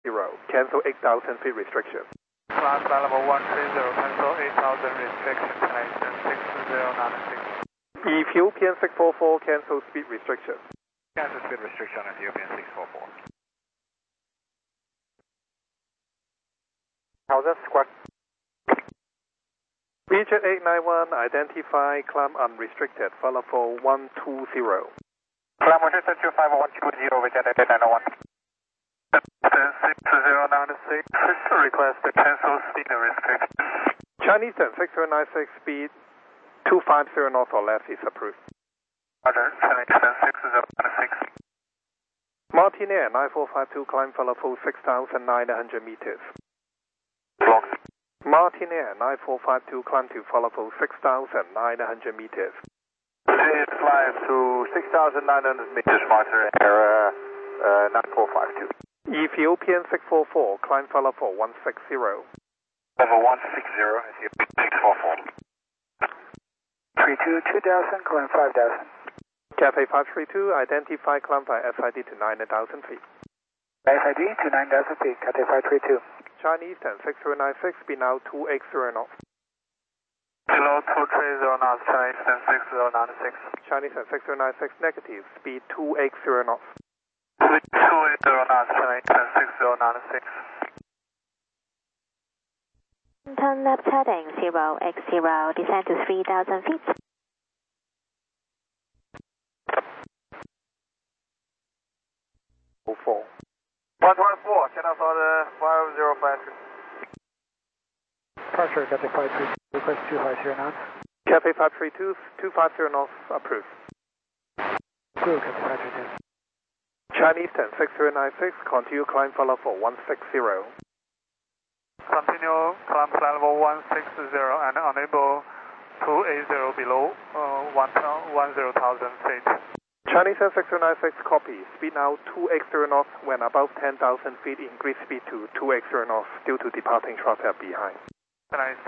cancel 8,000 feet restriction. Class level 130, cancel 8,000 restriction, connection 60996. Ethiopian 644, cancel speed restriction. Cancel speed restriction, Ethiopian 644. How's that, squawk? Region 891, identify, climb unrestricted, follow for 120. Climb restricted 25120, Region 891. 6096, request to cancel speed restriction. Chinese 6096, speed 250 north or left is approved. Roger, connection 6096. Martinair 9452, climb follow for 6,900 meters. Blocked. Martinair 9452, climb to follow for 6,900 meters. Please climb to 6,900 meters, Martinair 9452. Ethiopian 644, climb follow for 160. Level 160, Ethiopian 644. 32 2000, climb 5,000. Cathay 532, identify, climb by SID to 9,000 feet. SID to 9,000 feet, Cathay 532. Chinese 6096, speed now 280 knots. Kilo 230 knots, Chinese 6096. Chinese 6096, negative, speed 280 knots. 280 knots, Chinese 6096. Turn left heading 0x0, descend to 3,000 feet. Oh, 4. 114, channel for the 5053. Departure, Cathay 532, request 250 knots. Cathay 532, 250 knots, approved. Approved, Cathay 532. Chinese 6096, continue climb follow for 160. Continue climb level 160 and enable 280 below 10,000 feet. Chinese 6096, copy. Speed now 280 knots. When above 10,000 feet, increase speed to 280 knots due to departing throttle behind. Chinese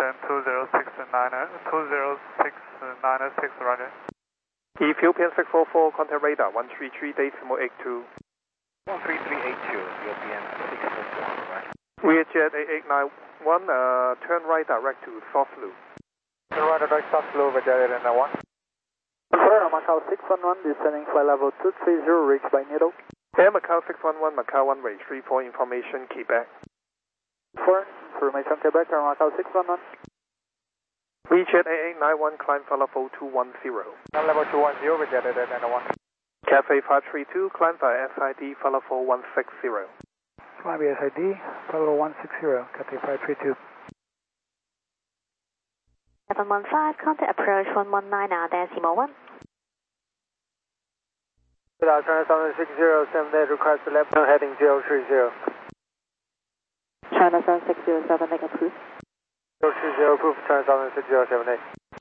20696, roger. Ethiopian 644, contact radar 133, decimal 82. 13382, Ethiopian 644, right? Learjet 8891, turn right direct to Soft Loop. Turn right direct Soft Loop, Learjet 8891. Confirm, Macau 611, descending flight level 230, reached by Needle. Air Macau 611, Macau 1 range 34, information, Quebec. Information, Quebec, Air Macau 611. Learjet 8891, climb follow for 210. Level 210, Learjet 8891. Cathay 532, climb by SID, follow for 160. Climb by SID, follow 160, Cathay 532. 715, contact approach 119, decimal 1. China 7607, request left turn heading 030. China 7607, make approved. 030, approved, China 7607.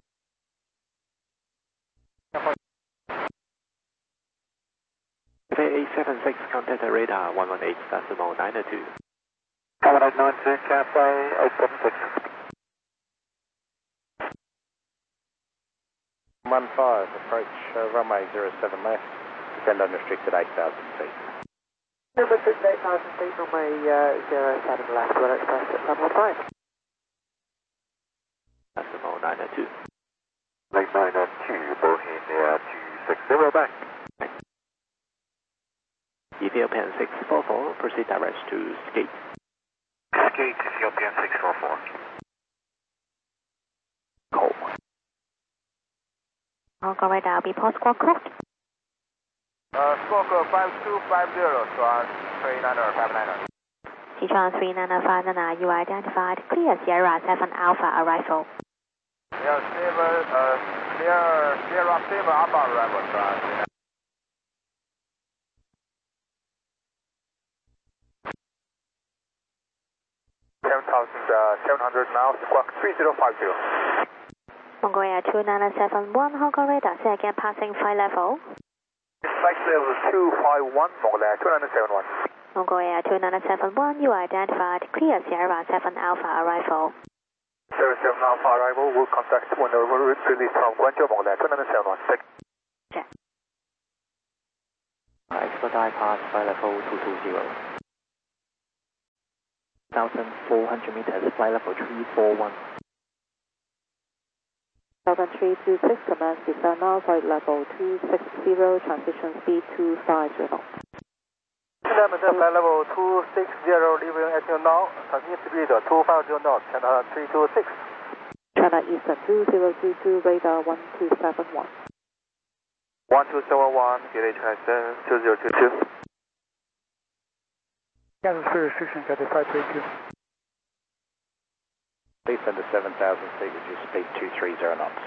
A876, contact radar 118.92. 196, Cathay 876. 15, approach runway 07 left, descend unrestricted 8,000 feet. Unrestricted 8,000 feet, runway 07 left, we'll express at level 5. Decimal 902. Lake 902, Bohemia 260, back. Ethiopian 644, proceed direct to Skate. Skate, Ethiopian 644. Call. Hong Kong radar, report squawk code. Squawk 5250, Sichuan 3959. Sichuan 3959, you are identified. Clear Sierra 7 Alpha arrival. Yeah, Sierra 7 Alpha arrival, Sichuan. 700 now, squawk 3050. Mongol Air 2971, Hong Kong radar, say again, passing flight level. Flight level 251, Mongol Air 2971. Mongol Air 2971, you are identified. Clear Sierra 7 Alpha arrival. 07 Alpha arrival, will contact when release from Guangzhou, Mongol Air 2971. Check. Expedite pass flight level 220. 1,400 meters, flight level 341. 326, commence descent now, flight level 260, transition speed 250 knots. Flight level 260, leaving at now, transmission speed 250 knots, China 326. China Eastern 2022, radar 1271. 1271, delay transmission 2022. Cancel speed restriction, Cathay 532. Please send to 7,000 feet, reduce speed 230 knots.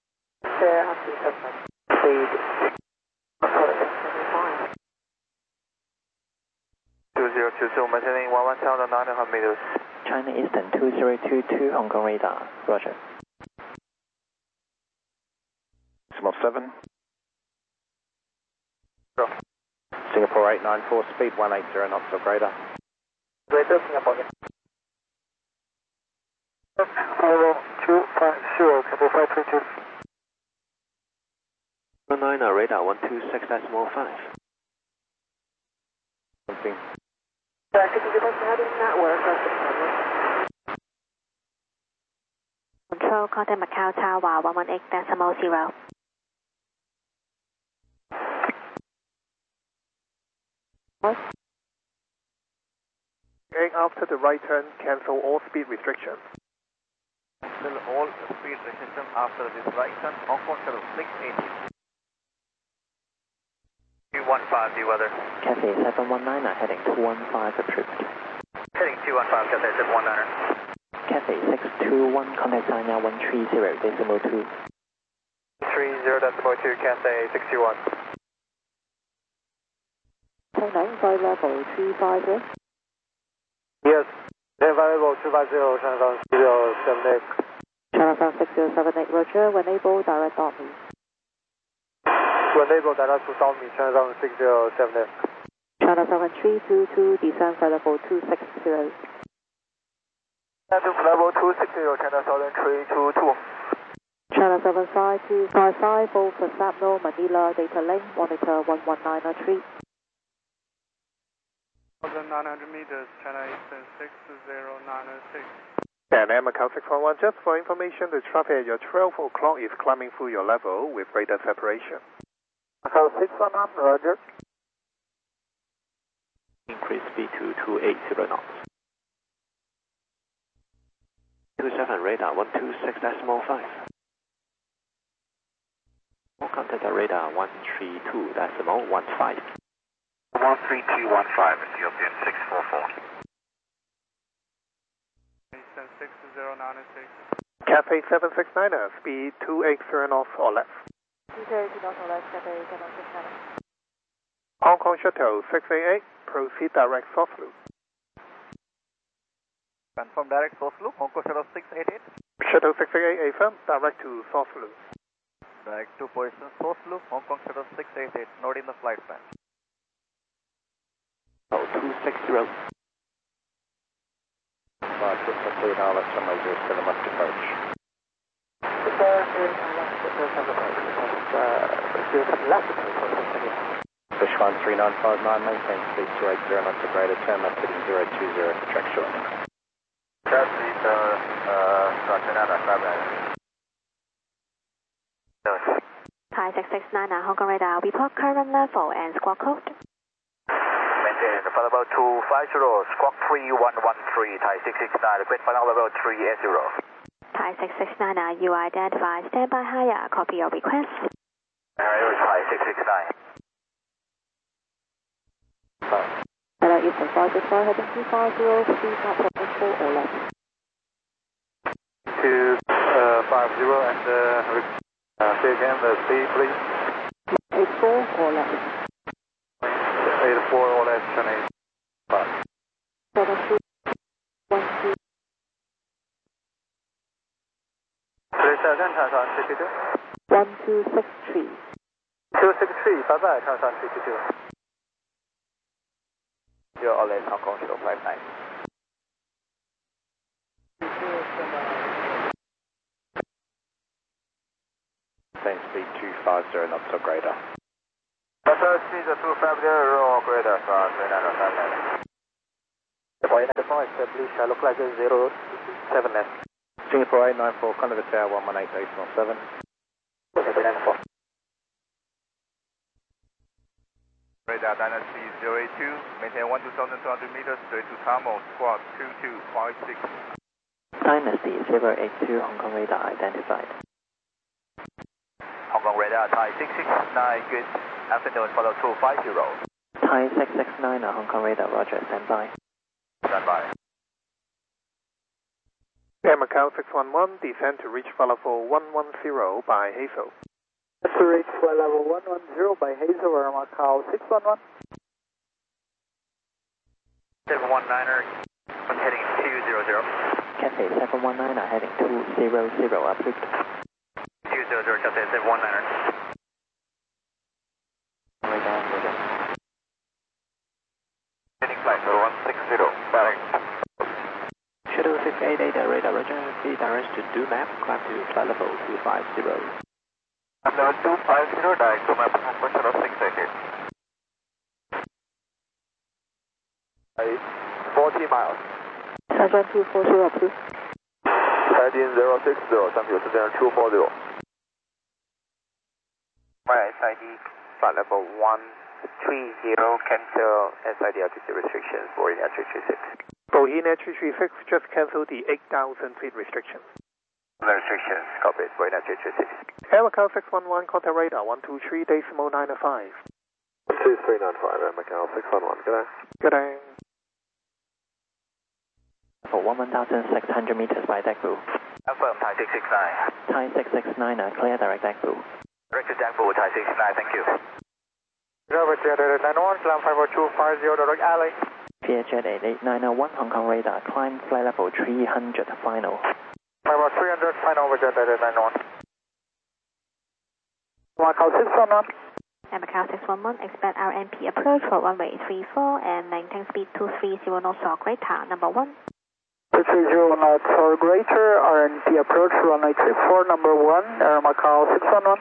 Speed 2022, maintaining 1,900 meters. China Eastern 2022, Hong Kong radar. Roger. Decimal 7. Singapore 894, speed 180 knots or greater. Greater Singapore. 250, Cathay 532. 19 radar 126.5. Something. Could you give us the heading network of the Control, contact Macau Tower 118.0. After the right turn, cancel all speed restrictions. Cancel all speed restrictions after this right turn, Hong Kong shuttle 680. 215, weather. Cathay 719, heading 215 approved. Heading 215, Cathay 719er. Cathay 621, contact China 130.2. 30.2, Cathay 621. China flight level 250. Yes, flight level 250, China 6078. China 6078, Roger, when able, direct on me. When able, direct to South me, China 6078. China 7322, descend flight level 260. China level 260, China 7322. China 75255, full for Sapno, Manila, data link, monitor 11903. 1,900 meters, China Eastern 60906. And Macau 611, just for information, the traffic at your 12 o'clock is climbing through your level with radar separation. Macau 611, Roger. Increase speed to 280 knots. 27 radar 126.5. Contact the radar 132.15. 13215, Ethiopian 644. Eastern 60906. Cathay 769er, speed 280 knots or less. 230 knots or less, Cathay 769. Hong Kong Shuttle 688, proceed direct source loop. Confirm direct source loop, Hong Kong Shuttle 688. Shuttle 688 affirm, direct to source loop. Direct to position source loop, Hong Kong Shuttle 688, not in the flight plan. 260. Flight foot complete, I'll let runway 07 left approach. Fish 13959, maintain speed 280 knots or greater, turn left heading 020 for track short. That's the Thai 669, Hong Kong radar, report current level and squawk code. maintain flight level 250, squawk 3113, Thai 669, request final level 380. Thai 669, you are identified. Stand by higher. Copy your request. Thai 669. Hello, Eastern 565, heading 250, speed not approaching 4 or less. 250 and say again the speed please. 84 or less. 84 or less, China 5. 7312. 1263. 263, bye bye, China 322. You're all in Hong Kong, Shuttle Flight 9. Maintain speed 250 knots or greater. Speed 250 or greater, 3959. Boeing 95, establish localizer 07 left. Singapore 894, contact the tower 118.7. Radar Dynasty 082, maintain 1,200 meters straight to Tamil, squad 2256. Dynasty 082, Hong Kong radar identified. Hong Kong radar Thai 669, good afternoon, follow 250. Thai 669, Hong Kong radar, roger, stand by. Stand by. Air Macau 611, descend to reach flight level 110 by Hazel. To reach flight level 110 by Hazel, Air Macau 611. 719er, heading 200. Cathay 719, heading 200, approved. 200, Cathay 719er. Radar, roger. Heading flight 160, bearing. Shuttle 688, radar, roger, be direct to do map, climb to flight level 250. Level 250, direct to map for Shuttle 688. 40 miles. Sergeant 240, approved. Heading 060, thank you, Center 240. My SID, flight level 130, cancel SID altitude restrictions for India 336. Bohemia 336, just cancel the 8,000 feet restriction. No restrictions, copy, for India 336. Air Macau 611, contact radar 123.905. 2395, Air Macau 611, good day. Good day. For 1,600 meters by deck blue. Affirm, Thai 669. Thai 669, clear direct deck blue. Direct to deck blue, Thai 669, thank you. Robert Jet 891, climb 54250, direct alley. Vietjet 88901, Hong Kong radar, climb flight level 300, final. 300, final over Jet 891. Macau 611. Air Macau 611, expect RMP approach for runway 34 and maintain speed 230 knots or greater, number 1. 230 knots or greater, RMP approach runway 34, number 1, Air Macau 611.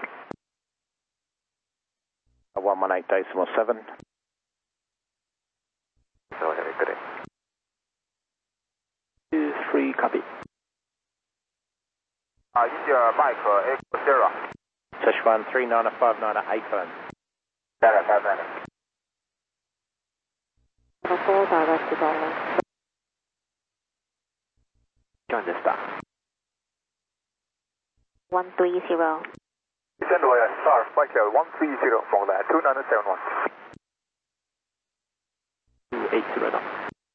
118.7. So, have a good day. 23, copy. India Mike, X0. Sichuan 3959 8 phone. Data. Number 4, direct to Donald. Join the star. 130. Send away a star, flight level 130 from that 2971. 280 knots.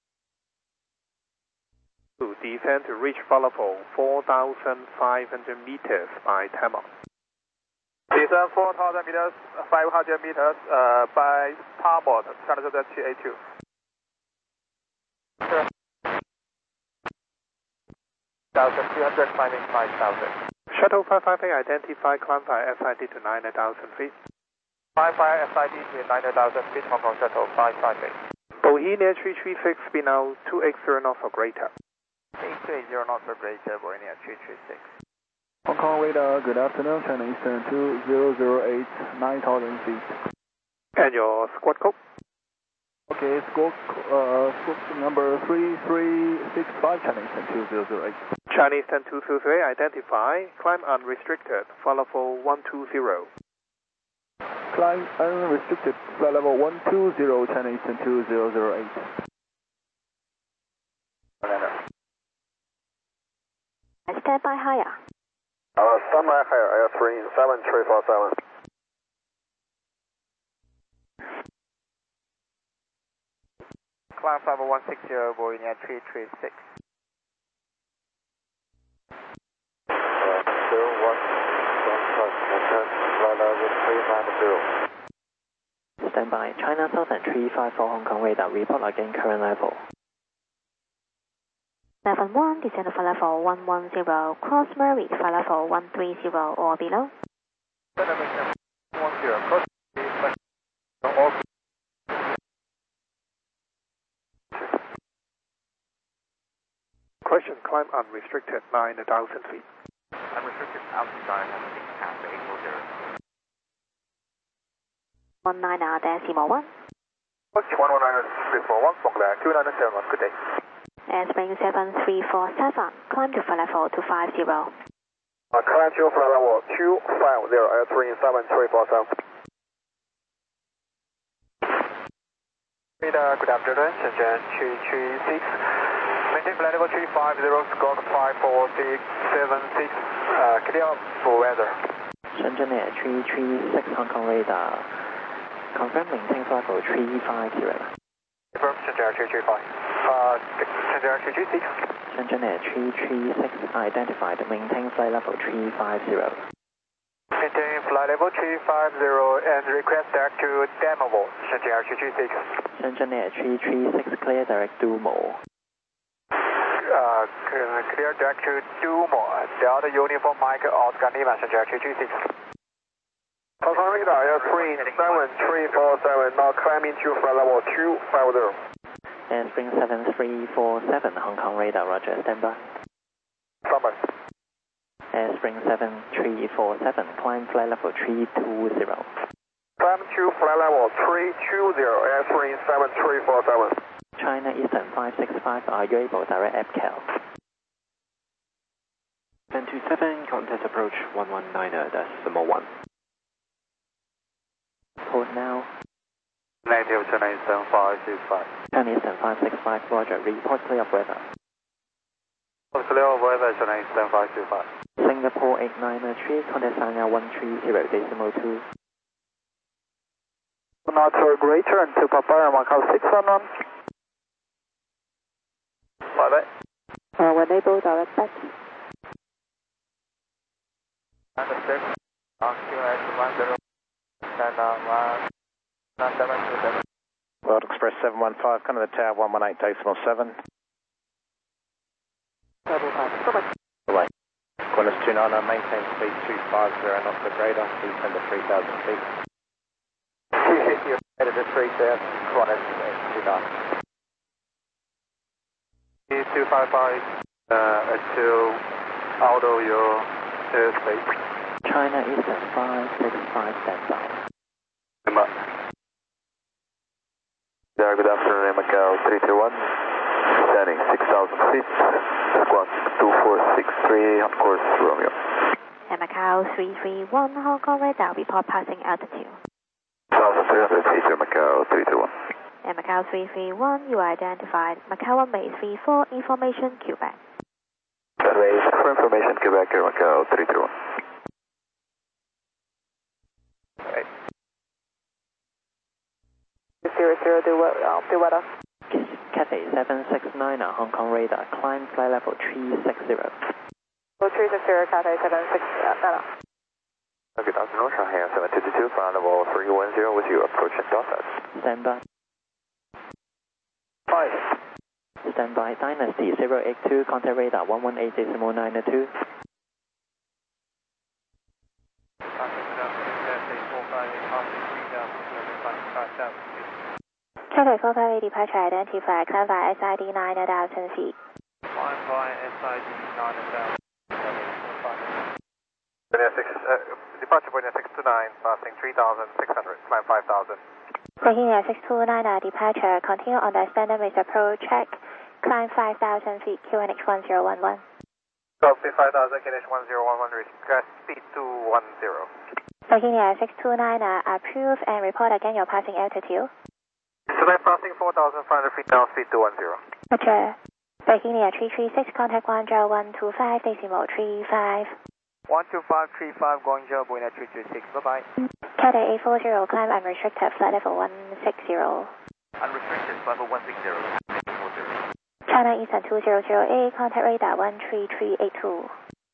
To descend to reach flight level 4,500 meters by Tamil. Descend 4,000 meters, 500 meters by Tamil, China 282. Sure. 1,300 climbing 5,000. Shuttle 558, identify climb by SID to 9,000 feet. 55 SID to 9,000 feet, Hong Kong Shuttle 558. Bohemia 336, speed now 280 knots or greater. 830 knots or greater, Bohemia 336. Hong Kong radar, good afternoon, China Eastern 2008, 9,000 feet. And your squad code? Okay, squawk number 3365, China Eastern 2008. Chinese 10203, identify, climb unrestricted, flight level 120. Climb unrestricted, flight level 120, China Eastern 2008. Stand by higher. Standby higher, Air 37347. Climb level 160, Bohemia 336. 390. Stand by. China Southern 354 Hong Kong radar. Report again current level. 71, descend to flight level 110, cross Murray, flight level 130 or below. Question, climb unrestricted, 9,000 feet. Unrestricted altitude, 840. 19.1. 119.341, Bangladesh 2971, good day. Spring 7347, climb to flight level 250. Climb to flight level 250, Spring 7347. Good afternoon, Shenzhen 336. Maintain flight level 350, squawk 54676, clear for weather. Shenzhen Air 336 Hong Kong radar. Confirm maintain flight level 350. Confirm Shenzhen 335. Shenzhen 336. Shenzhen Air 336 identified. Maintain flight level 350. Maintain flight level 350 and request direct to Damovo, Shenzhen 336. Shenzhen Air 336 clear direct Dumo. Clear direct to Dumo. Delta Uniform Mike Oscar Lima, Shenzhen 336. Hong Kong radar, Spring 7347, now climbing to flight level 250. Spring 7347 Hong Kong radar, roger, standby. Standby. Spring 7347, climb flight level 320. Climb to flight level 320, Spring 7347. China Eastern 565, are you able direct APCAL? 1027, contact approach 119.1. Port now. Native 297.565. China Eastern 565, roger, report clear of weather. Clear of weather, 297.565. Singapore 893, contact Sanya 130.2. Not to greater and to Papa Macau 611. Bye-bye. When able, direct back. Understood. QX10, and 9727. World Express 715, come to the tower 118.7. Away. Qantas 299, maintain speed 250 knots per radar, descend to 3,000 feet. 350, headed to 3,000, Qantas 299. 255 to out of your airspace. China Eastern 565, standby. There, good afternoon, Macau 321, standing 6,000 feet, squawk 2463 on course Romeo. Macau 331, Hong Kong radar, report passing altitude. 1,300 feet to Macau 321. Macau 331, you are identified. Macau 1834, information Quebec. Runway for information Quebec, Macau 331. Right. 00, do weather. Cathay 769, Hong Kong radar, climb flight level 360. 360, Cathay 769. Good afternoon, Shanghai 722, flight level 310 with you, approaching Dorset. Standby. 5. Standby, Dynasty 082, contact radar 118.92. Cathay 458 departure identified, climb by SID 9,000 feet. Climb by SID 9,000. Departure point 629, passing 3,600, climb 5,000. Taking 629 departure, continue on the standard with approach check, climb 5,000 feet, QNH 1011. Copy 5,000, QNH 1011, request speed 210. Taking 629, approve and report again your passing altitude. Tonight passing 4,500 feet now, speed 210. Roger. Taking 336, contact Guangzhou 125.35. 12535, Guangzhou, Buena 336, bye-bye. Cathay 840, climb unrestricted, flight level 160. Unrestricted, level 160. 840. China Eastern 2008, contact radar 13382.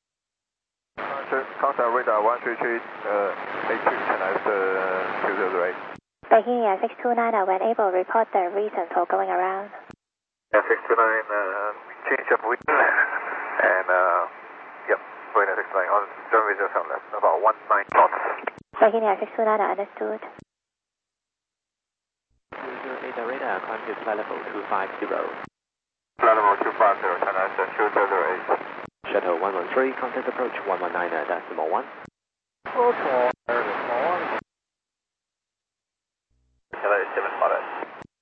Contact radar 13382, China Eastern 2008. Taking 629, when able, report the reason for going around. 629, change of wind, and, yep, Buena 629, on runway 07 left, about 19 knots. Taking 629, understood. 208 radar, climb to flight level 250. Flight level 250, China Eastern 2008. Shuttle 113, contact approach 119.1. Hello, 7 Pilot.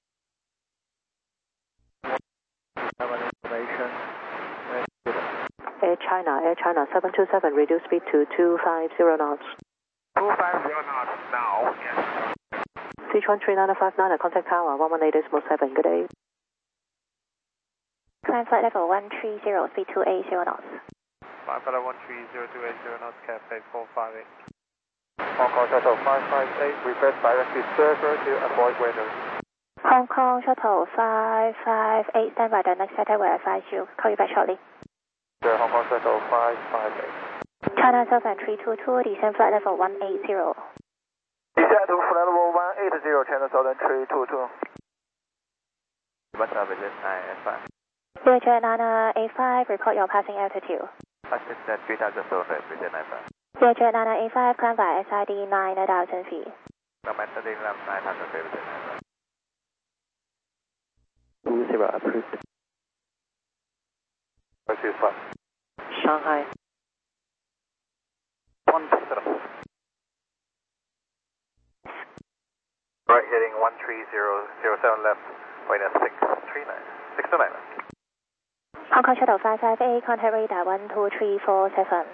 Air China 727, reduce speed to 250 knots. 250 knots now, yes. Sichuan 3959, contact tower 118.7, good day. Climb flight level 130, speed 280 knots. Climb flight level 130, 280 knots, Cathay 458. Hong Kong Shuttle 558, request directed server to avoid weather. Hong Kong Shuttle 558, stand by, the next data will advise you. Call you back shortly. Sir, Hong Kong Shuttle 558. China Southern 322, descend flight level 180. Descend to flight level 180, China Southern 322. What's up with this IS5? Learjet Nana A5, report your passing altitude. Assist at 3,000 foot, within IS5. Learjet Nana A5, climb by SID 9,000 feet. Command 9,000 feet within IS5. 20 approved. 125. Shanghai. 127. Right heading 13007 left, point at 629. 629. Hong Kong Shuttle 558, contact radar 12347.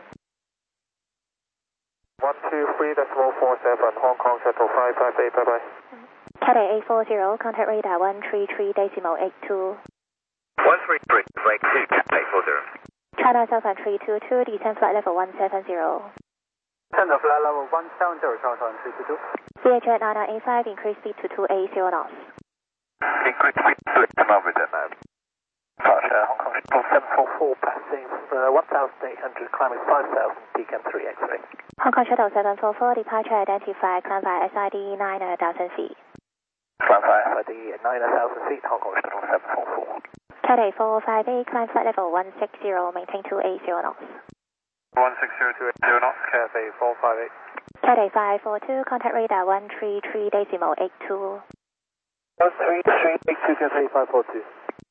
123.47, Hong Kong Shuttle 558, bye bye. Cathay 840, contact radar 133.82. 133, break 2, Cathay 40. China Southern 322, descend flight level 170. Descend flight level 170, China Southern 322. Learjet Nana A5, increase speed to 280 knots. Increase speed to 280 knots within that. Departure, Hong Kong Shuttle 744, passing 1,800, climbing 5,000, decam 3 X-ray. Hong Kong Shuttle 744, departure identified, climb by SID 9,000 feet. Climb by SID 9,000 feet, Hong Kong Shuttle 744. Cathay 458, climb flight level 160, maintain 280 knots. 160 knots, Cathay 458. Cathay 542, contact radar 133.82. 133.82, Cathay 542.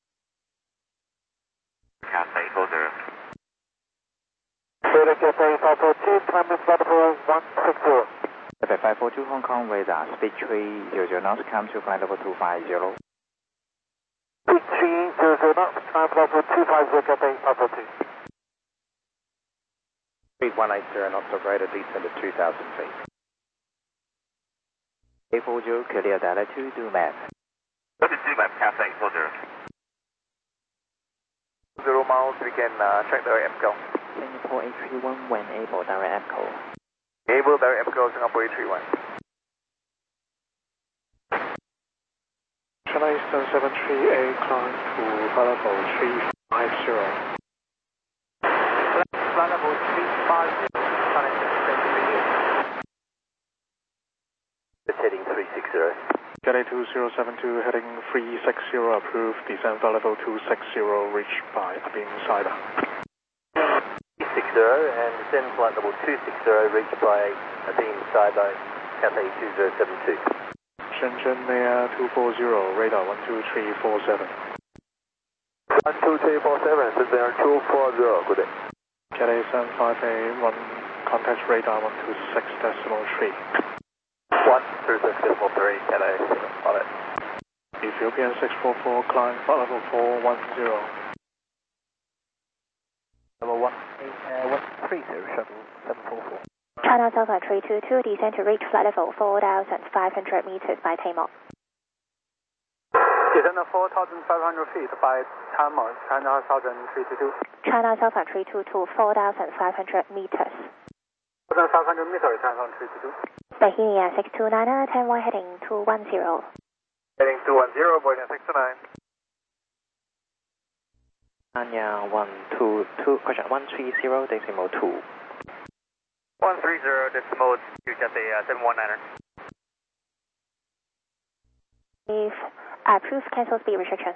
Cathay 40. Radar Cathay 542, climbing flight level 160. Cathay 542, Hong Kong radar, speed 300 knots, come to flight level 250. Speed 300 knots, climb level 250, Cathay 542. Speed 180 knots of radar, descend to 2,000 feet. A40, clear data to do map. What is do map, Cathay 40? 0 miles, we can check the MCO. Singapore 831 when able, direct EPCO. Able direct MCO, Singapore 831. China Eastern 738, climb to flight level 350. Flight level 350, China Eastern 738. It's heading 360. Cathay 2072, heading 360, approved, descend flight level 260, reached by Abing Cider. 360 and descend flight level 260, reached by Abing Cider, Cathay 2072. Shenzhen Air 240, radar 12347. 12347, Shenzhen 240, good day. Cathay 758, contact radar 126.3. 126.3, Cathay, got it. Ethiopian 644, climb flight level 410. Level 130, shuttle 744. China Southern 322, descend to reach flight level 4,500 meters by Taymor. Descend 4,500 feet by Taymor, China Southern 322. China Southern 322, 4,500 meters. 4,500 meters, China Southern 322. Bahia 629, 10-1 heading 210. Heading 210, Boeing 629. Anya 122, question 130 decimal 2. 130, decimal 2, Cathay 719er. If approved, cancel speed restrictions.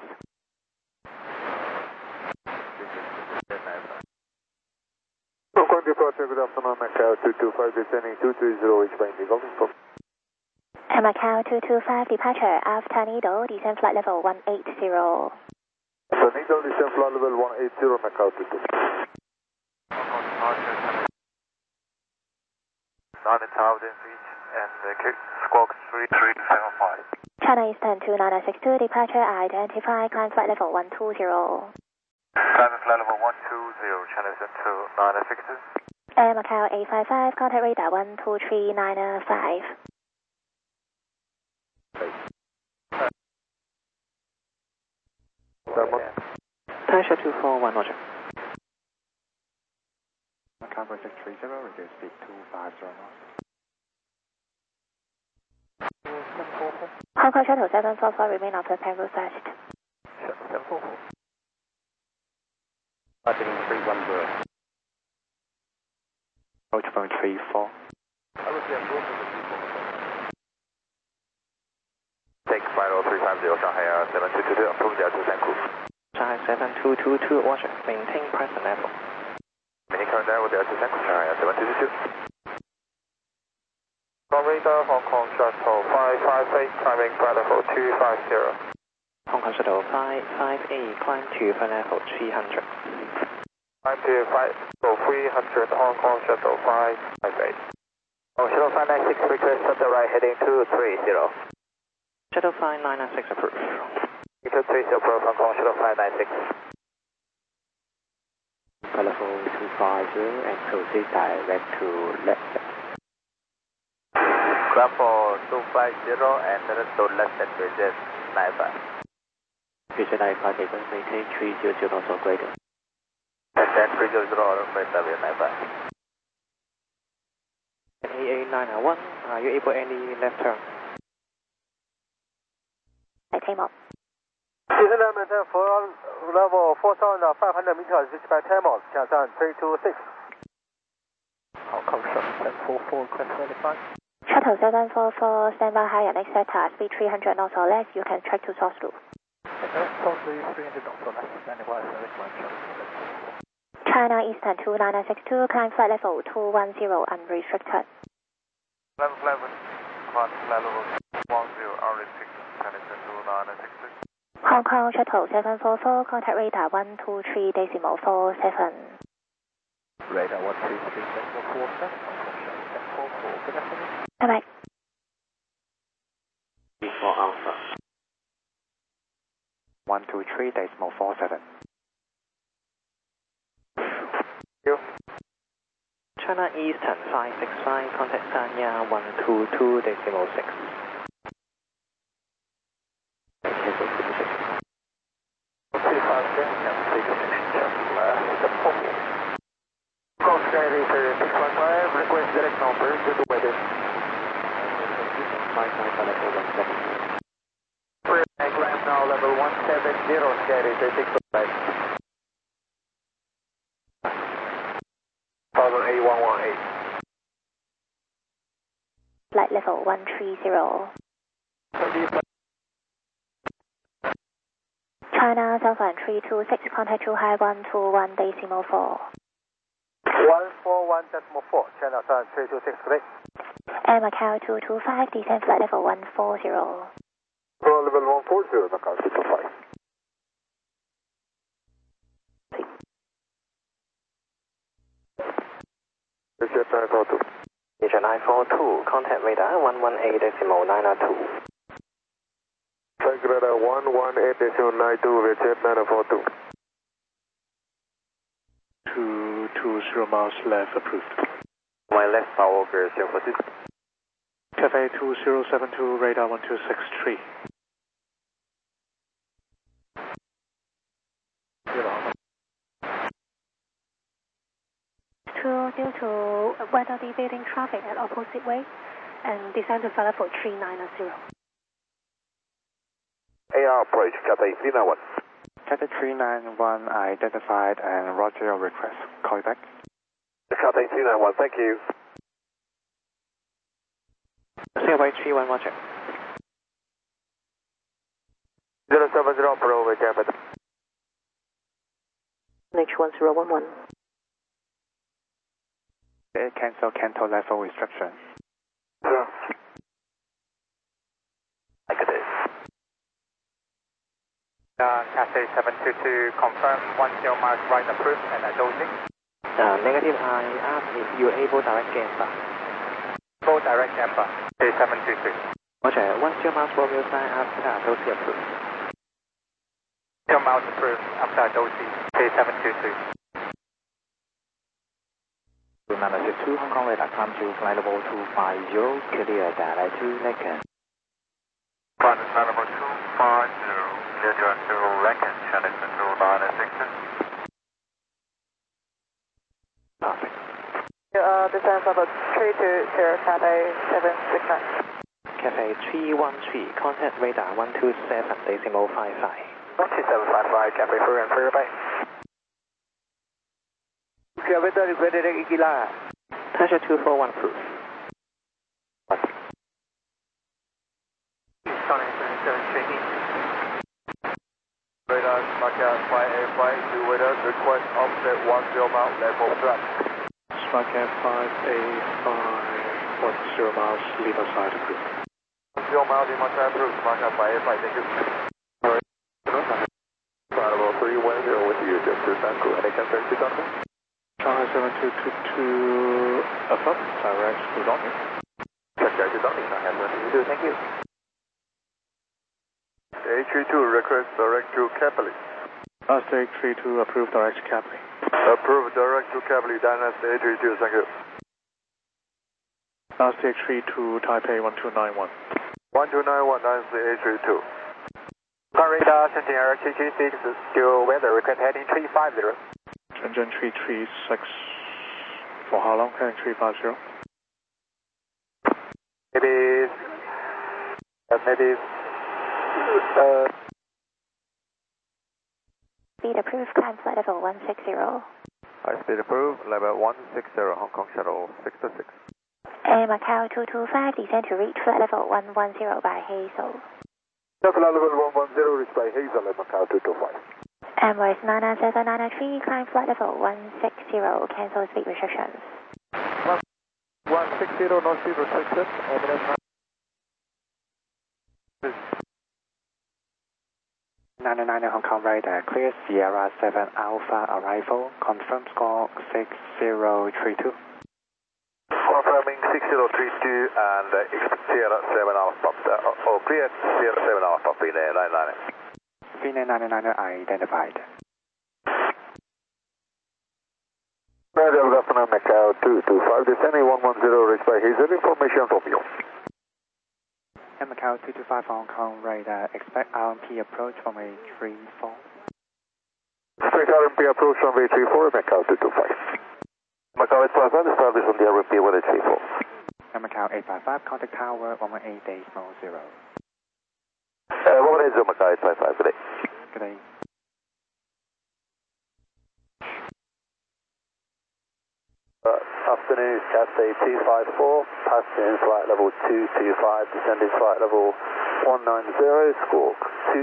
Hong Kong departure, good afternoon, Macau 225, descending 230, reach by Indigo. And Macau 225, departure after Nido, descend flight level 180. So Nido, descend flight level 180, Macau 22. Hong Kong departure, 9,000 feet, and squawk 3375. China Eastern 2962, departure identified, climb flight level 120. Climb flight level 120. China 729 Air Macau 855, contact radar 12395. Taisha 241, roger. Macau 630, reduce speed 250 knots. Hong Kong Shuttle 744, remain on prepare route first. Shuttle 744. Heading 310. Approach point 34. Take flight 0350 Shanghai 7222, approach the altitude crew. Shanghai 7222, roger. Maintain present level. Maintain current level, the altitude crew, Shanghai 7222. From radar, Hong Kong Shuttle 558, climbing flight level 250. Hong Kong Shuttle 558, climb to flight level 300. Climb to flight level 300, Hong Kong Shuttle 558. Oh, Shuttle 596, request shuttle right heading 230. Shuttle 5996 approved. 230 approach, Hong Kong Shuttle 596. Flight level 250 and proceed direct to left. Grab for 250 and to left at bridges 95. Bridge 95, maintain 300 knots or greater. And then 300 greater 95. AA901, are you able any left turn? I came up. Descend maintain for level 4,500 meters, reached by Tamos, Tiansan 326. Hong Kong Shuttle 744, request verify. Shuttle 744, stand by high and etc. Speed 300 knots or less, you can track to source loop. Totally 300 knots or less, standing by service line Shuttle 744. China Eastern 29962, climb flight level 210, unrestricted. Level 11, level 10, unrestricted, China 29962. Hong Kong Shuttle 744, contact radar 123.47. Radar 123.47, Hong Kong Shuttle 744, good afternoon. Bye-bye. Before Alpha. 123.47. China Eastern 565, contact Sanya 122.6. Request direct number to the weather. 595 Climb now level 170, Sky 36 A118. Flight level 130. China Southern 326, contact Zhuhai 121.4. 141.4, China Southern 326, correct. Air Macau 225, descend flight level 140. Level 140, Macau 225. Richard 942. Richard 942, contact radar 118.902. Track radar 118.92, Richard 942. 220 miles left approved. My left power over 042. Cafe 2072, radar 1263. Due to weather deviating traffic at opposite way and descend to flight level 390. AR approach, Cathay 391. Cathay 391 identified and roger your request. Call you back. Cathay 391, thank you. CY 31, roger. 070 Pro over Java. H1011. Cancel Canto level restriction. Sure. Like it is. Cathay 722, confirm 10 miles right approved and dosing. Negative, I asked if you are able direct gamma. Full direct gamma, Cathay 723. Roger, 10 miles Romeo sign after dosing approved. 10 miles approved after dosing, Cathay 723. 962 Hong Kong radar, climb to flight level 250, clear direct to Lincoln. Flight level 250, clear direct to Lincoln, channel control 966. Perfect. Descent level 320, Cathay 769. Cathay 313, contact radar 127.55. 12755, Cathay 4 and 3 bye. Weather is very regular. Tasha 241 proof. Sonic 27 shaking. Radar, Maka 585, new weather, request offset 10 mile, level flat. Striker 585, 10 miles, leave aside approved. 10 mile, leave aside approved, Maka 585, thank you. Flight level 310 with you, just to Sanku, and I can turn to Donovan. China 7222, affirm, direct to Donovan. Check to Donovan, I have nothing to do, thank you. A32, request direct to Capelli. Last take 32, approved direct to Capelli. Approved direct to Capelli, Dynasty A32, thank you. Last take 32, Taipei 1291. 1291, Dynasty A32. Radar, Shenzhen Air 226, still weather, request heading 350. Shenzhen 336, for how long? Heading 350. Maybe. Speed approved, climb flight level 160. High speed approved, level 160, Hong Kong Shuttle 626. And Macau 225, descend to reach flight level 110 by Hazel. Flight level 110, reach by Hazel at Macau 225. Emirates 99793, climb flight level 160, cancel speed restrictions. 160, no speed restrictions, Emirates 99 Hong Kong radar, clear Sierra 7 Alpha arrival, confirm score 6032. Confirming 6032 and Sierra 7 Alpha, clear Sierra 7 Alpha, Pine 99. Pine 99 identified. Radio Governor Macau 225, descending 110, reach by Hazel, information from you. Macau 225 Hong Kong radar, expect RMP approach from A34. Expect RMP approach from A34, Macau 225. Macau 855, establish on the RMP with A34. Macau 855, contact tower 118.0. 180, Macau 855, good day. Good day. Afternoon, Cathay 254, passing in flight level 225, descending flight level 190, squawk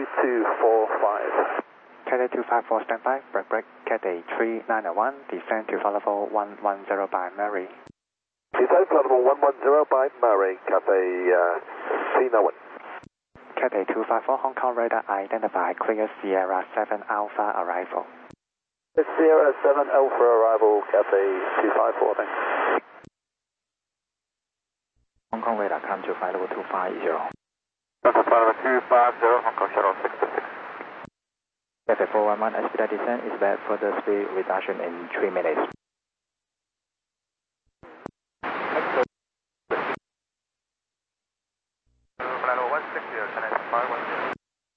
2245. Cathay 254 standby, break, Cathay 3901, descend to flight level 110 by Mary. Descend flight level 110 by Mary, Cathay 391. Cathay 254 Hong Kong radar, identify clear Sierra 7 Alpha arrival. Sierra 7 Alpha arrival, Cathay 254, thanks. Hong Kong radar, come to flight level 250. Flight level 250, Hong Kong Shuttle 626. Cathay 411, expedite descent is back for the speed reduction in 3 minutes. Flight level 160, China 510.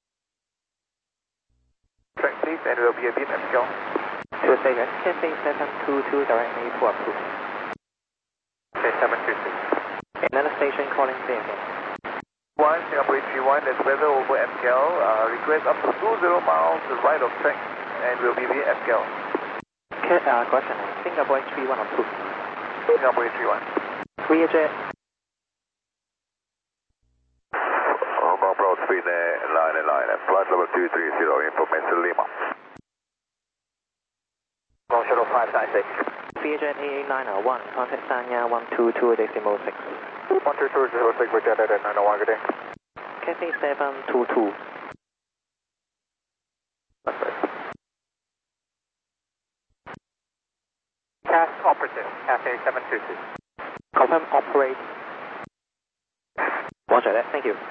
Track please, and will be a beam and scale. To say that, Cathay 722 directly to approve. Okay, 726. Another station calling Singapore. 1, Singapore 31, there's weather over MKL. Request up to 20 miles to right of track, and will be via MKL. Question, Singapore 31 approved. Singapore 31. Clear jet. Hong Kong approach speed 99, flight level 230, information Lima. Hong Kong Shuttle 596. Vietjet AA901, contact Sanya 122.6. 122.6, Vietjet AA901, good day. Cathay 722. CAS operative, Cathay 722. Confirm operate. Roger that, thank you.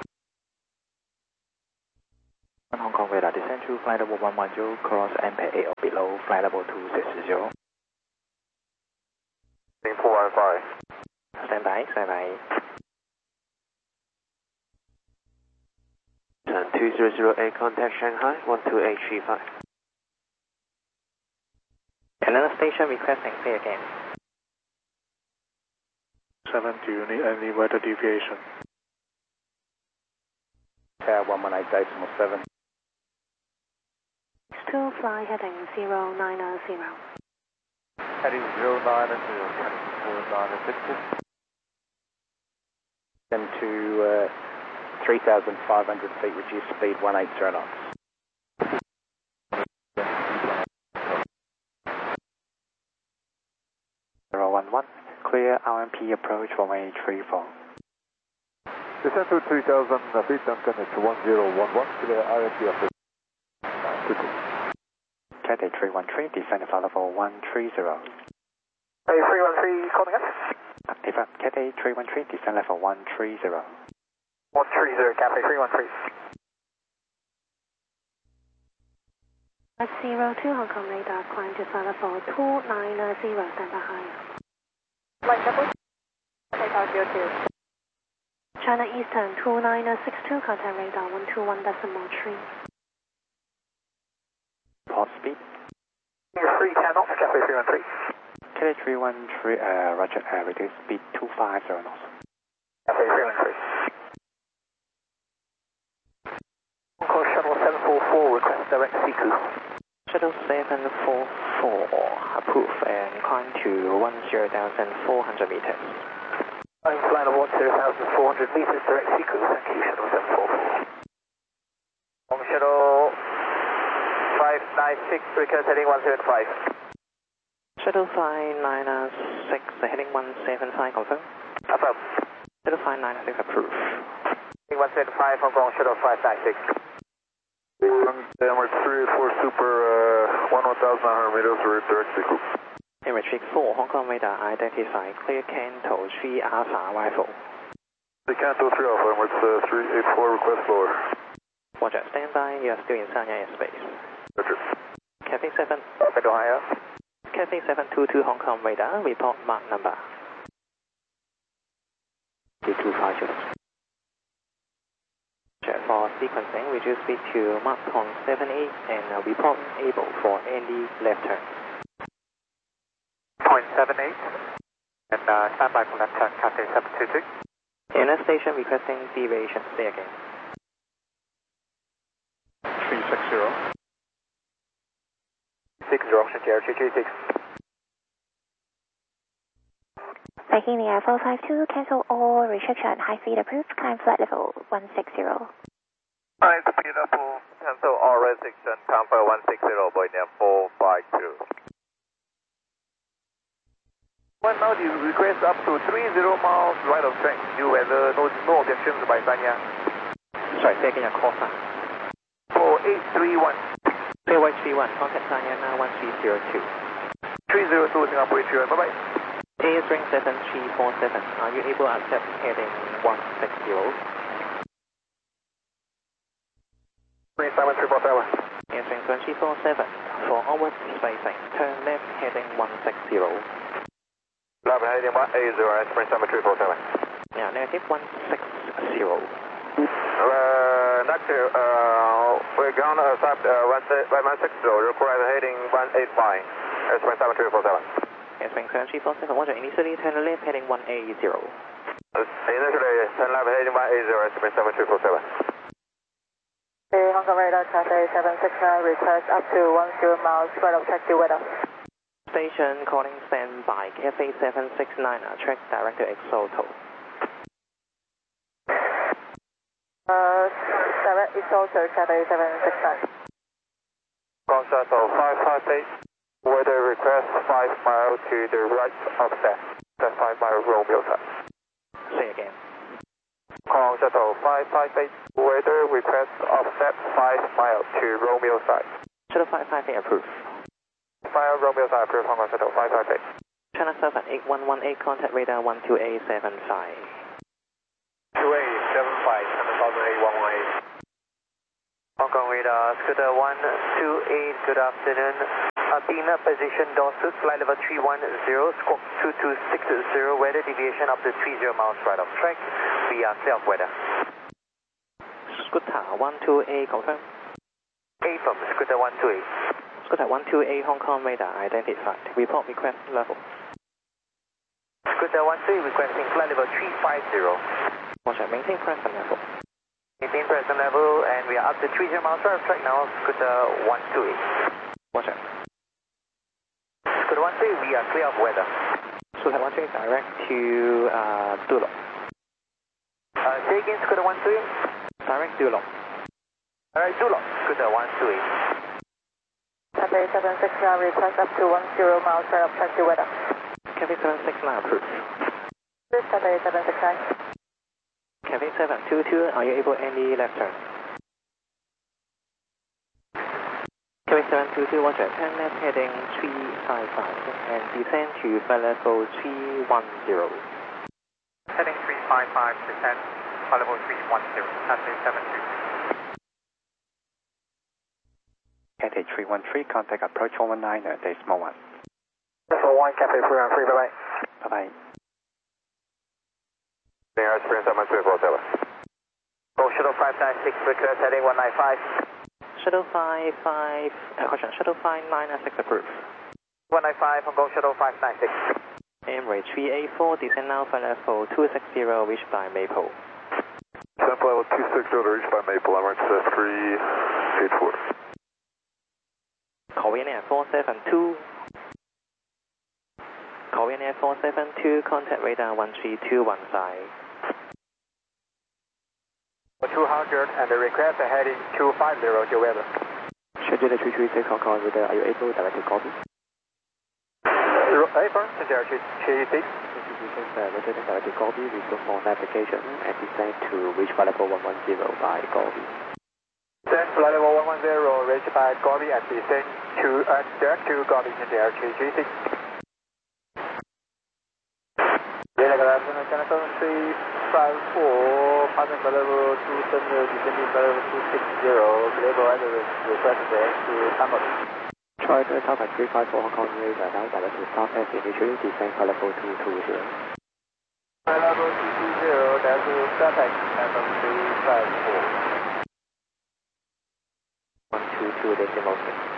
Hong Kong radar, descend to flight level 110, cross MPA or below, flight level 260. 115. Stand by, stand by. Turn 2008, contact Shanghai, 12835. Another station requesting, say again. 7, do you need any weather deviation? Tower 118.7. 2 fly heading 090. Heading 090, heading 090. Then to 3,500 feet, reduce speed 180 knots. Clear RMP approach runway 34. Descend to 3,000 feet, Duncan, it's 1011, clear RMP approach. Cathay 313, descend level 130. Hey, 313, calling us. Affirm, Cathay 313, descend level 130. 130, Cathay 313. At 02 Hong Kong radar, climb to level 290, stand by higher. Line double. Cathay Tower 02. China Eastern 2962, contact radar 121.3. Port speed. 310 knots, Cathay 313. Cathay 313, roger, reduce speed 250 knots. Cathay 313. Hong Kong Shuttle 744, request direct Siku. Shuttle 744, approve and climb to 10,400 meters. I'm flying of 10,400 meters, direct Siku, thank you, Shuttle 744. Hong Shuttle 596, request heading 175. Shuttle 596, heading 175, confirm. Affirm. Shuttle 596, approve. Heading 175, Hong Kong Shuttle 596. Emirates 384 Super, 1,900 meters, direct Siku. Emirates 4, Hong Kong radar identified, clear Canto 3 Alpha arrival. The Canto 3 Alpha, Emirates 384, request lower. Roger, stand by, you are still in Sanya airspace. Roger. Cathay 7. Perfect, Ohio. Cathay 722 Hong Kong radar, report mark number. 2250. For sequencing, reduce speed to Mach 0.78 and report able for any left turn. 0.78 and stand by for left turn, Cathay 722. Inner station requesting deviation, say again. 360. 60, Sierra 226. Taking the Air 452, cancel all restriction, high speed approved, climb flight level 160. High speed level, cancel all restriction, comfort 160, Boeing 452. One now you request up to 30 miles right of track, new weather, no objections by Sanya. Sorry, say again your call sign. 4831. Clear 131, contact Sanya now 1302. 302 Singapore 31, bye bye. Airswing 7347, are you able to accept heading 160? Spring 7347. Airswing 7347, for onward spacing, turn left heading 160. Left heading 180, Spring 7347. Yeah, negative 160. Next, we're going to accept 160, required heading 185, Spring 7347. Airswing 7347, Roger, initially turn left heading 180. Initially, turn left heading 180, Spring 7347. Hey, Hong Kong radar, Cathay 769, request up to 10 miles right of track, due weather. Station calling standby, Cathay 769, track director Exoto. Direct Exoto, Cathay 769. Hong Shuttle 558. Weather request 5 miles to the right of set. That's 5 mile Romeo side. Say again. Hong Shuttle 558. Weather request offset 5 miles to Romeo side. Shuttle 558 approved. 5 Romeo side approved, Hong Kong Shuttle 558. China Southern 8118, contact radar 12875. 2875, China Southern 8118. Hong Kong radar, Scooter 128, good afternoon. Beam position Dorsus, flight level 310, squawk 2260, weather deviation up to 30 miles right of track. We are clear of weather. Scooter 12A confirm. A from Scooter 128. Scooter 12A Hong Kong radar identified. Report request level. Scooter 128 requesting flight level 350. Roger, maintain present level. Maintain present level, and we are up to 30 miles right of track now, Scooter 128. Roger. Scooter 128, we are clear of weather. Scooter 128 direct to Dulo. Say again, Scooter 128. Direct Dulo. Alright, Dulo. Scooter 128. Cathay 769, request up to 10 miles right of track to weather. Cathay 769 approved. This Cathay 769. Cathay 722, are you able any left turn? Cathay 722, Roger, turn left heading 355 and descend to flight level 310. Heading 355, descend, flight level 310, Cathay 722. Cathay 313, contact approach 119, decimal 1. Decimal 1, Cathay 313, bye-bye. Bye-bye. Air experience on my 347. Go Shuttle 596, request heading 195. Shuttle 55, caution, Shuttle 596 approved. 195 on Go Shuttle 596. Emirates 384, descend now flight level 260, reached by Maple. Descend flight level 260 to reach by Maple, Emirates 384. Korean Air 472. Korean Air 472, contact radar 13215. 200 and the request heading 250 to weather. Schedule 336 Hong Kong radar, are you able to directly copy? Affirm, Sincere 336. Returning directly copy, we go for application and descend to reach flight level 110 by Gobi. Descend flight level 110, reach by Gobi and descend to direct to Gobi, Sincere 336. Channel 354, passing flight level 270, descending flight level 260, global address requested to Tango. Charter Tower 354 Hong Kong radar, now direct to Southwest initially, descend flight level 220. Flight level 220, that's Southwest, Channel 354. 122 decimal 6.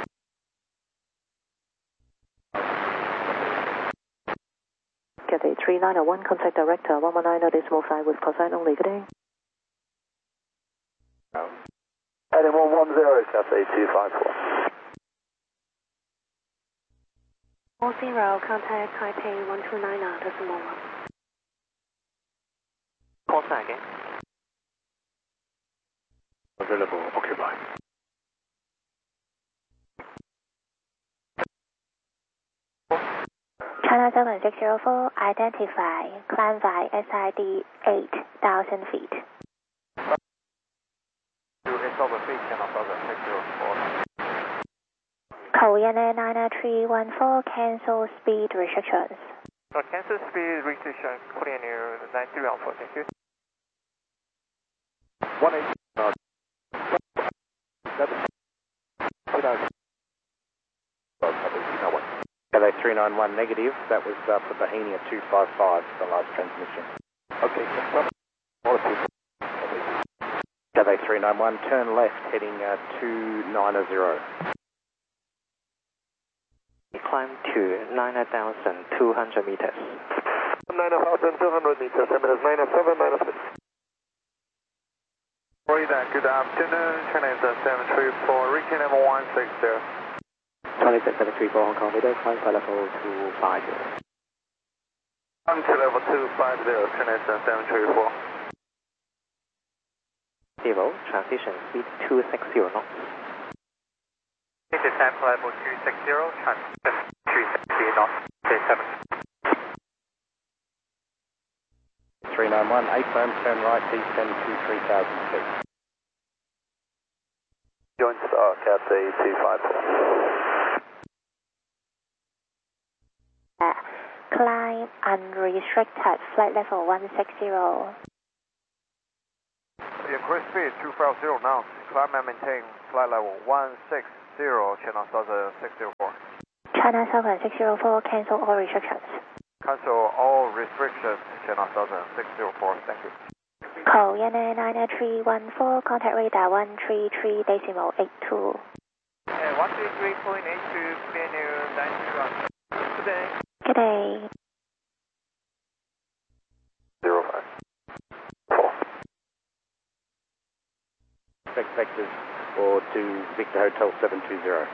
Cathay 3901, contact director 119 decimal 5 with cosine only. Good day. Heading 110, Cathay 254. 40, contact Taipei 129 decimal 1. Call sign again. Available, occupy. China 7604, identify, climb by SID 8,000 feet. Korean Air 99314, cancel speed restrictions. Cancel speed restrictions, Korean Air 9314, thank you. 391 negative, that was for Bahenia 255, the last transmission. Okay, Cathay 391, turn left heading 290. Climb to 9,200 meters. 9,200 meters, minus 97906. Good afternoon, China 734, reaching level 160. 734 Hong Kong radar, climb flight level 250. On to level 250, China 734. 0, transition speed 260 knots. This is sample level 260, transition 360 knots, J7. 391, 8 firm, turn right, descend to 3,000 feet. Joint Cathay 254. Climb unrestricted, flight level 160. Increase speed 250 now. Climb and maintain flight level 160, channel 604. China Southern 604, cancel all restrictions. Cancel all restrictions, China Southern 604, thank you. Call YNA 99314, contact radar 133.82. 133.82, clear new 901. Good day. Good day. 05. 4. Expect vectors or to Victor Hotel 720.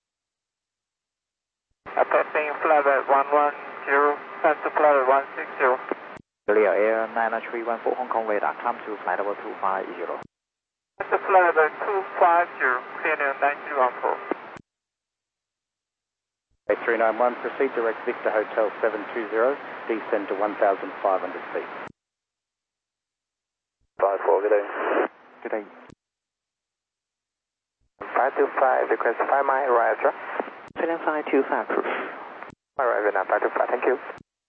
Approaching flight at 110, and to flight at 160. Clear Air 99314 Hong Kong radar, climb to flight level 250. And to flight at 250, clear new 9214. 8391, proceed direct Victor Hotel 720, descend to 1,500 feet. 54, good day. Good day. 525, request 5 mile arrive, sir. Feeling 525 proof. Arrive now, 525, thank you.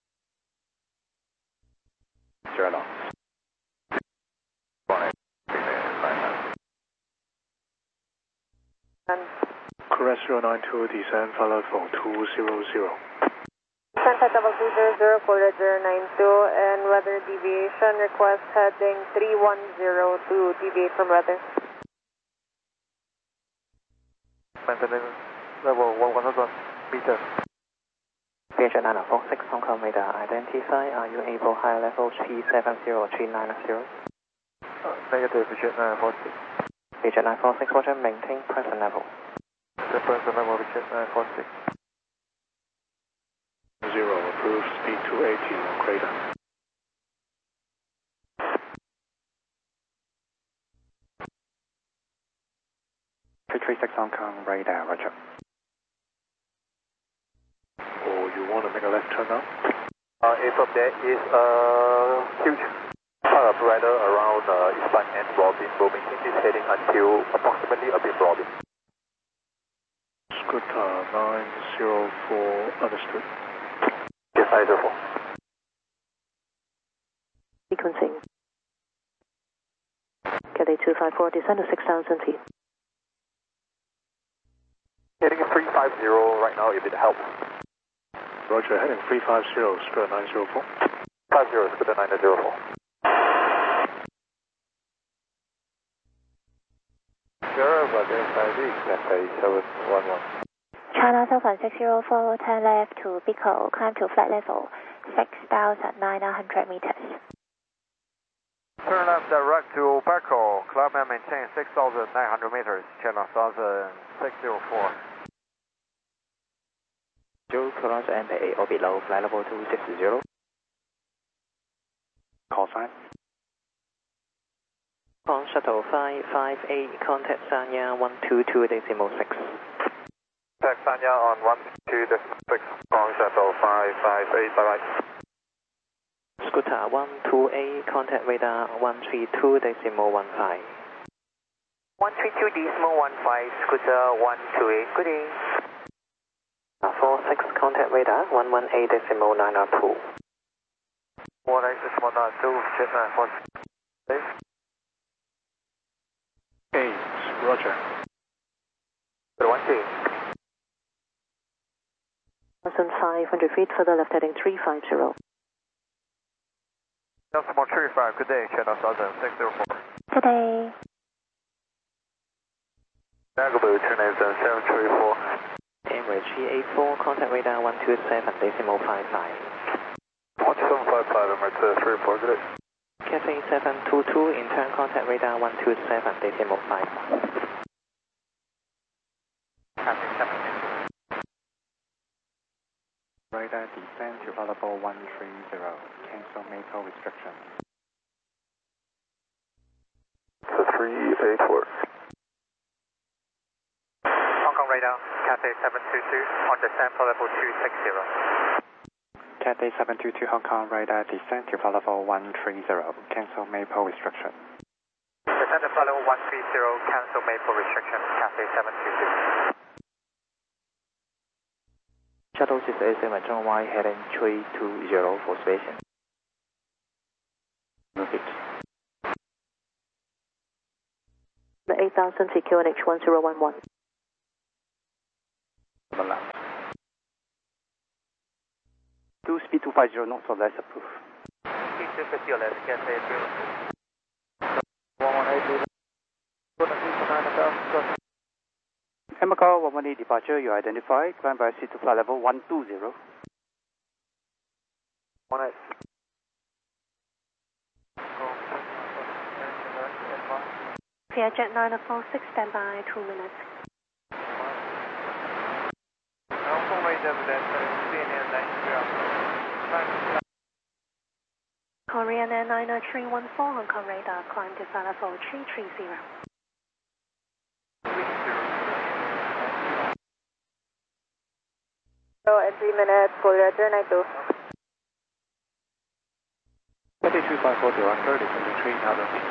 0 knots. Crest 092, descend, follow for 200. Contact level 200, Florida 092, and weather deviation request heading 310 to deviate from weather. Maintaining level 1,000 meters. Vietjet 946 Hong Kong radar, identify, are you able high level 370 or 390? Negative, Vietjet 946. Vietjet 946, roger, maintain present level. The present level, Vietjet 946. 0, approved, speed 280 on crater. Hong Kong radar, roger. Or you want to make a left turn now? If there is a huge paraglider around Eastbound and Robin, we'll maintain this heading until approximately a bit Robin. Scooter 904, understood. Yes, 904. Sequencing. Cathay 254, descend to 6,000 feet. Heading 350 right now, if it helps. Roger, heading 350, Scooter 904. 50, Scooter 904. Sure, but there's Cathay 711. China Southern 604, turn left to Bicol, climb to flight level 6,900 meters. Turn left direct to Bicol, climb and maintain 6,900 meters, China Southern 604. Joe Toronto MPA or below, flight level 260. Call sign. On shuttle 558, contact Sanya 122.6. Contact Sanya on 122.6, on shuttle 558, bye-bye. Scooter 128, contact radar 132.15. 132.15, Scooter 128, good day. 46, contact radar 118.902. 118.902, Jet 946. 8, roger. 128. 1,500 feet, further left heading 350. Decimal 35, good day, China Southern 604. Good day. Nagabu, China Southern 734. Emirates 384, contact radar 127.55. 1755, Emirates 34, good day. Cathay 722, intern contact radar 127.55. Cathay 722. Radar descend to level 130. Cancel MECO restriction. So 384. Hong Kong radar, Cathay 722, on descent for level 260. Cathay 722 Hong Kong radar descend to level 130. Cancel MECO restriction. Descend to level 130, cancel maple restriction, Cathay 722. Shuttle 687 John Y, heading 320 for station. Move it. The 8,000 feet QNH 1011. On the left. speed 250 knots or less approved. Speed 250 or less, Cathay 118, Macau 118 departure, you identify, climb by seat to flight level 120. 18. Vietjet 946, stand by 2 minutes. Korean Air 90314, Hong Kong radar, climb to flight level 330. So at 3 minutes, Korea 292. 3254 direct 30, 23,000 feet.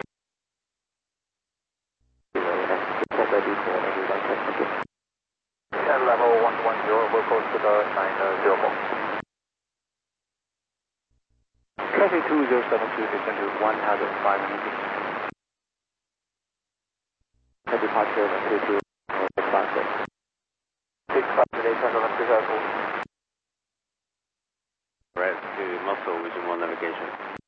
Ready for everyone check again. And level 110, we'll go to the 904. Cathay 2072, descend to 1,500 feet. The departure of 22, departure. 658, Red to Muscle, Vision 1 navigation.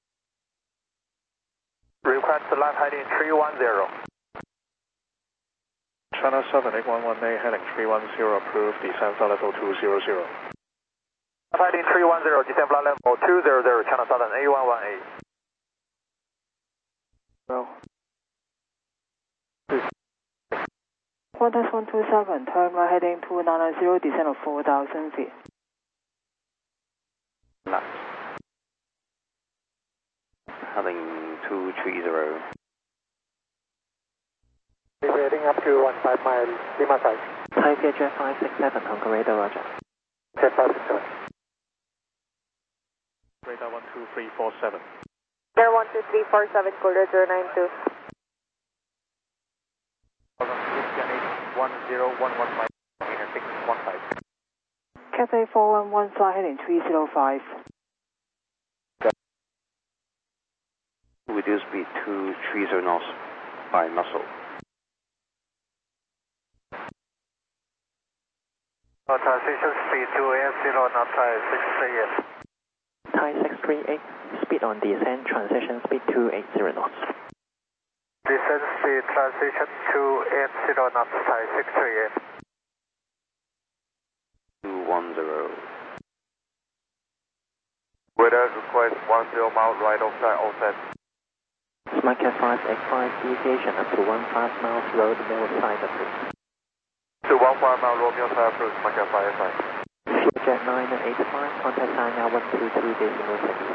Request to land heading 310. China Southern 8118, heading 310, approved, descend flight level 200. Heading 310, descend flight level 200, China Southern 8118. Well. Qantas 127, turn right heading 290, descend of 4,000 feet. Left. Heading 230. Heading up to 15 miles, Lima side. Thai Vietjet 567, Hong Kong radar, roger. Jet 567. Radar 12347. Air 12347, Korea 092. 1011 615. Cathay 411, fly heading 305. Reduce speed to 30 knots by Muscle. Transition speed to AF0 knots, Thai 638. Thai 638, speed on descent, transition speed 280 knots. Descent speed transition to AF0 knots, Thai 638. 210. Weather request 10 mile right offside, offset. SmartCat 585, deviation up to 15 miles, road middle side approved. To 15 mile Romeo side approved, SmartCat 585. Vietjet 985, contact sign now 122.6.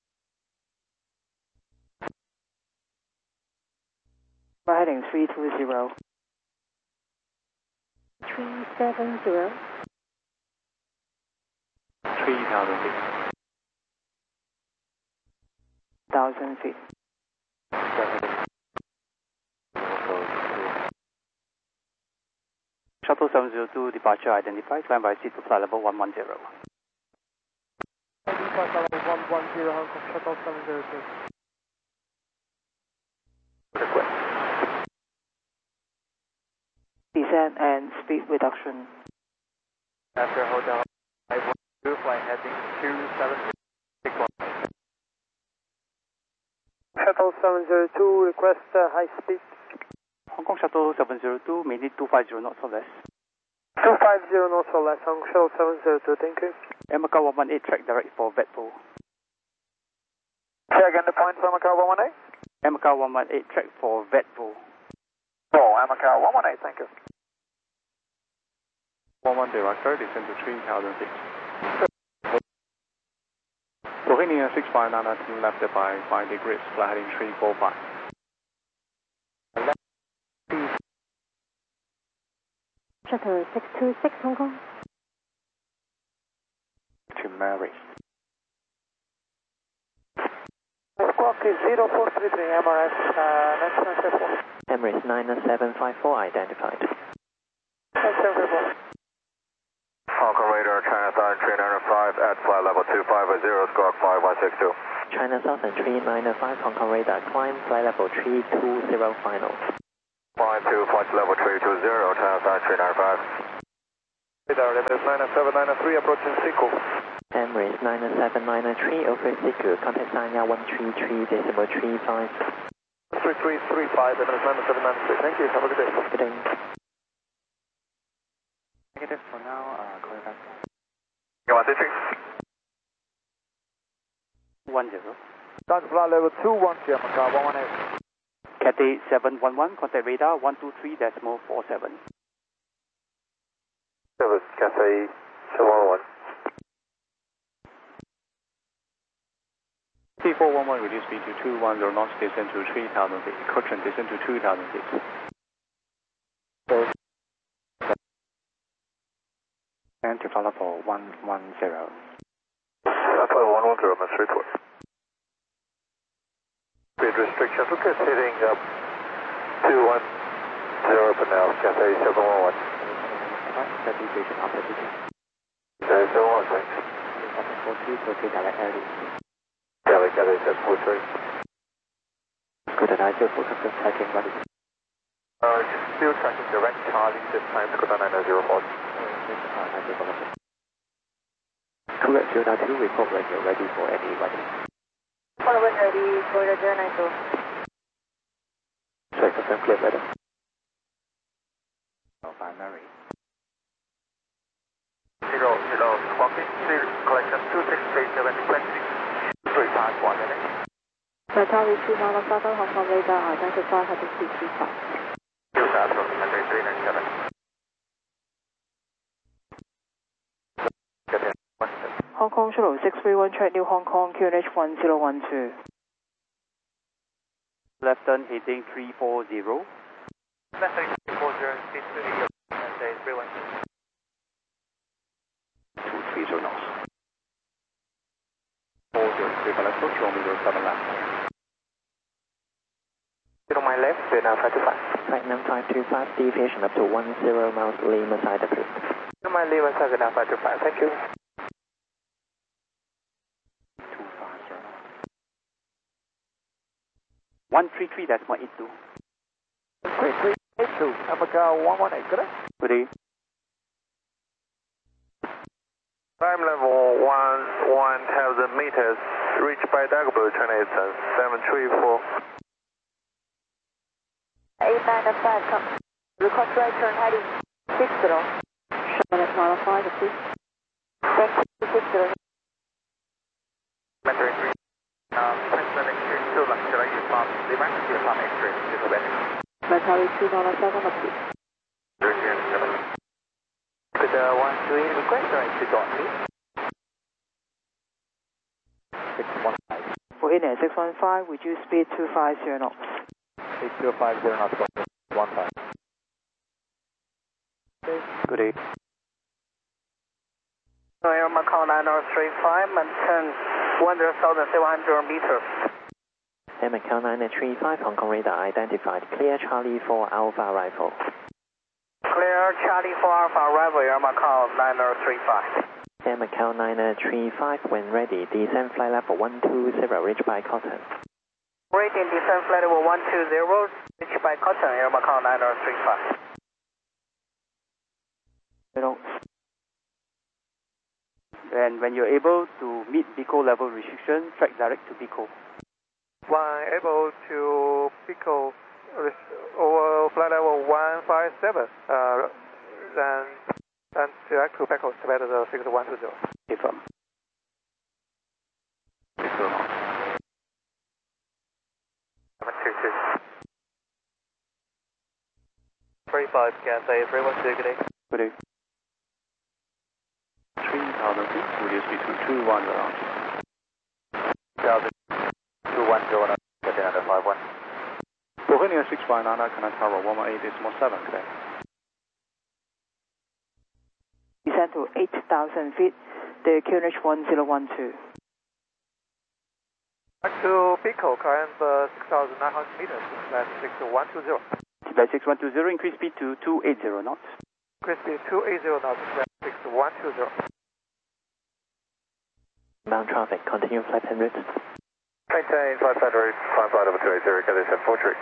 Fly heading 320. 370. 3,000 feet. 1,000 feet. Shuttle 702, departure identified, climb by seat to flight level 110. Flight level 110, Hong Kong, Shuttle 702. Request. Descent and speed reduction. After hotel, I will do flight heading 276. Shuttle 702, request high speed. Hong Kong Shuttle 702, mainly 250 knots or less. 250 knots or less, Hong Kong Shuttle 702, thank you. Air Macau 118, track direct for Vetpo. Say again the point for Macau 118? Air Macau 118, track for Vetpo. Oh, Air Macau 118, thank you. 11 director, descend to 3,000 feet. Proceeding 659, left by 5 degrees, fly heading 345. Shuttle 626, Hong Kong. To Mary. Squawk is 0433, MRS 9754. Emirates 90754 identified. 9754. Hong Kong radar, China Southern 395 at flight level 250, squawk 5162. China Southern 395, Hong Kong radar, climb flight level 320 final. Climb to flight level 320, China Southern 395. Radar limit is 97993, approaching Sequel. Emirates 97993 over Siku, contact sign now 133.35. 3335, Emirates 9793. Thank you, have a good day. Good day. Negative for now, call you back. Go on, 63. 10. Dance flight level 210, Macau 118. Cathay 711, contact radar 123.47. Service Cathay 711. T411 reduce speed to 210 knots, descend to 3,000 feet. Correction, descend to 2,000 feet. And to follow for 110. Alpha 110, must report. Speed restrictions, look at heading up 210 for now, Cathay 711. Certification of the ticket. Cathay 711, thanks. 43, proceed direct early. Cathay 743. Good, I still focus on tracking ready. Still tracking direct Charlie, this time Skoda 9004. Correct, 092, report radio ready for any running. Following ready, Skoda 092. Sorry, confirm clear weather. Primary. 00, squawking, collection 2637, 35, 1 minute. Charlie 2907, Hong Kong radar, identify heading 335. Cathay 397. Hong Kong Shuttle 631, track New Hong Kong, QNH 1012. Left turn heading 340. Left turn 340, speed 30, Cathay 312. 230 knots. 40, for left, kilometer 7 left. Get on my left, then 525. Platinum 525, deviation up to 10 miles, Lima side approved. Get on my Lima side, then 525, thank you. 133.82. 3382, Macau 118, good day. Good day. Time level 1000 meters, reached by Dagobah, China Eastern 734. 895, come. Request right turn heading 60. Charlotte modified, approved. Thank you, 60. Metro 3. Still luxury from the maximum from X-ray to the west. Charlie 2907, approved. 307. Could 128 request right to Dawn, please? 615. For in air 615, reduce speed 250 knots. 8050 knots, 15. Good day. Air Macau 9035, maintain 1,700 meters. Air Macau 935, Hong Kong radar identified. Clear Charlie 4 Alpha arrival. Clear Charlie 4 Alpha arrival, Air Macau 9035. Air Macau 935, when ready, descend flight level 120, reach by Cotton. Rating descent flight level 120, reach by Cotton, Air Macau 9035. And when you're able to meet BICO level restriction, track direct to BICO. When able to Pico over flight level 157, then direct to Pico, select the 6120. Confirm. 35, Cathay 312, good day. Good day. 3,000 feet, reduce speed to 210 knots. 210, Cathay 951. Bovania 659, Connect Tower 118.7, today. Descend to 8,000 feet, the QNH 1012. Back to Pico, climb 6,900 meters, land 6120. By 6120, increase speed to 280 knots. Increase speed 280 knots, land 6120. Bound traffic, continue flight en route. Maintain 5 Federate, climb flight over 280, Cathay 743.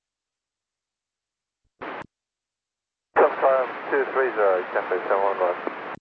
Confirm 230, Cathay 711.